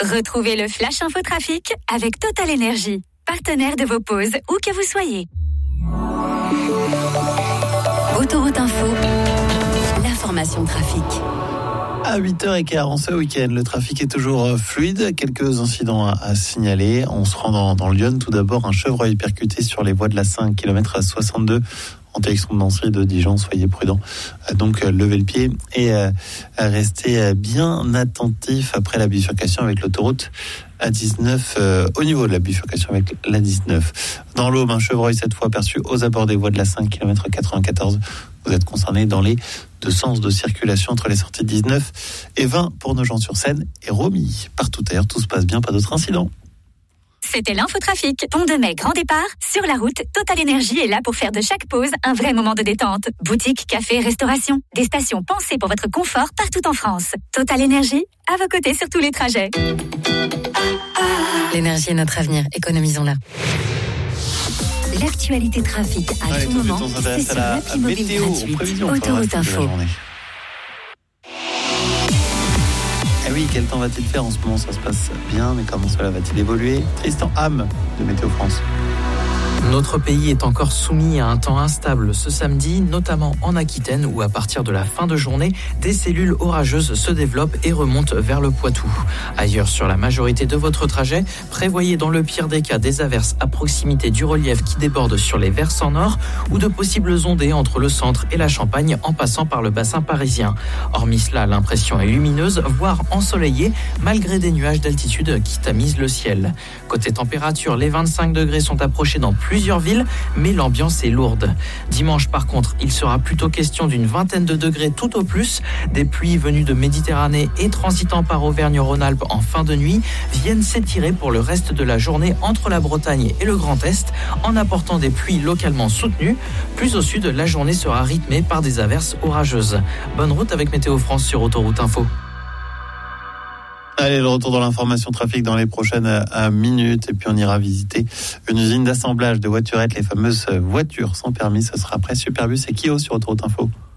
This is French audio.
Retrouvez le Flash Info Trafic avec Total Energy, partenaire de vos pauses où que vous soyez. Autoroute Info, l'information trafic. À 8h15 en ce week-end, le trafic est toujours fluide. Quelques incidents à signaler. On se rend dans Lyon. Tout d'abord, un chevreuil percuté sur les voies de la 5 km à 62 en direction de Nancy et de Dijon. Soyez prudents. Donc, levez le pied et restez bien attentifs après la bifurcation avec l'autoroute A19, au niveau de la bifurcation avec la 19. Dans l'Aube, un chevreuil cette fois perçu aux abords des voies de la 5 km 94. Vous êtes concernés dans les deux sens de circulation entre les sorties 19 et 20 pour Nogent-sur-Seine et Romilly. Partout ailleurs, tout se passe bien, pas d'autres incidents. C'était l'infotrafic. Pont de Mai, grand départ. Sur la route, Total Energy est là pour faire de chaque pause un vrai moment de détente. Boutique, café, restauration. Des stations pensées pour votre confort partout en France. Total Energy, à vos côtés sur tous les trajets. L'énergie est notre avenir. Économisons-la. L'actualité trafic à tout moment, c'est sur l'appli mobile gratuite. Autoroute Info. Eh oui, quel temps va-t-il faire en ce moment? Ça se passe bien, mais comment cela va-t-il évoluer? Tristan Ham de Météo France. Notre pays est encore soumis à un temps instable ce samedi, notamment en Aquitaine où à partir de la fin de journée, des cellules orageuses se développent et remontent vers le Poitou. Ailleurs sur la majorité de votre trajet, prévoyez dans le pire des cas des averses à proximité du relief qui déborde sur les versants nord ou de possibles ondées entre le centre et la Champagne en passant par le bassin parisien. Hormis cela, l'impression est lumineuse, voire ensoleillée, malgré des nuages d'altitude qui tamisent le ciel. Côté température, les 25 degrés sont approchés dans plusieurs villes, mais l'ambiance est lourde. Dimanche, par contre, il sera plutôt question d'une vingtaine de degrés tout au plus. Des pluies venues de Méditerranée et transitant par Auvergne-Rhône-Alpes en fin de nuit viennent s'étirer pour le reste de la journée entre la Bretagne et le Grand Est, en apportant des pluies localement soutenues. Plus au sud, la journée sera rythmée par des averses orageuses. Bonne route avec Météo France sur Autoroute Info. Allez, le retour dans l'information trafic dans les prochaines minutes. Et puis on ira visiter une usine d'assemblage de voiturettes, les fameuses voitures sans permis. Ce sera après Superbus et Kio sur Autoroute Info.